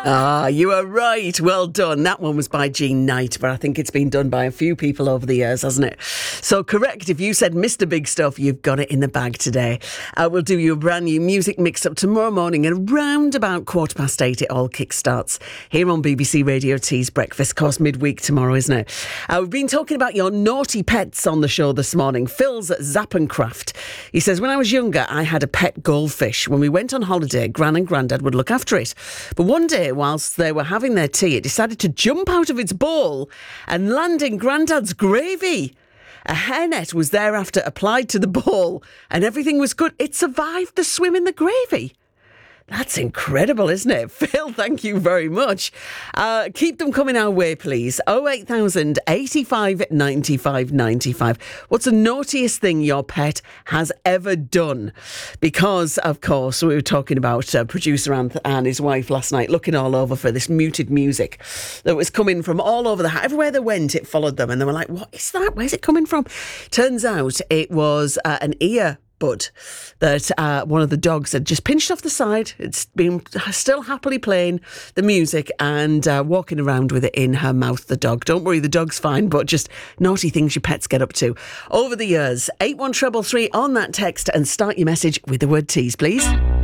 You are right. Well done. That one was by Jean Knight, but I think it's been done by a few people over the years, hasn't it? So correct. If you said Mr. Big Stuff, you've got it in the bag today. We'll do you a brand new music mix up tomorrow morning, and around about 8:15 it all kickstarts here on BBC Radio T's Breakfast. Of course, midweek tomorrow, isn't it? We've been talking about your naughty pets on the show this morning. Phil's at Zappencraft. He says, when I was younger, I had a pet goldfish. When we went on holiday, Gran and Grandad would look after it. But one day, whilst they were having their tea, it decided to jump out of its bowl and land in Grandad's gravy. A hairnet was thereafter applied to the bowl and everything was good. It survived the swim in the gravy. That's incredible, isn't it? Phil, thank you very much. Keep them coming our way, please. 08000 85 95 95. What's the naughtiest thing your pet has ever done? Because, of course, we were talking about producer Anth and his wife last night looking all over for this muted music that was coming from all over the house. Everywhere they went, it followed them. And they were like, what is that? Where's it coming from? Turns out it was an ear bud that one of the dogs had just pinched off the side. It's been still happily playing the music and walking around with it in her mouth, the dog. Don't worry, the dog's fine, but just naughty things your pets get up to over the years. 81333 on that text and start your message with the word tease, please.